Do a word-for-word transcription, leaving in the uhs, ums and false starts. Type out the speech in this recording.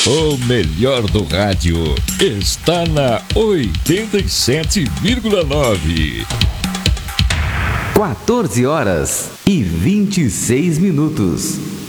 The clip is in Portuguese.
O melhor do rádio está na oitenta e sete vírgula nove. quatorze horas e vinte e seis minutos.